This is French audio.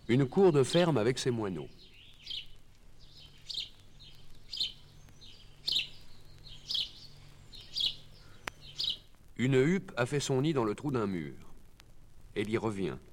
Une cour de ferme avec ses moineaux. Une huppe a fait son nid dans le trou d'un mur. Elle y revient.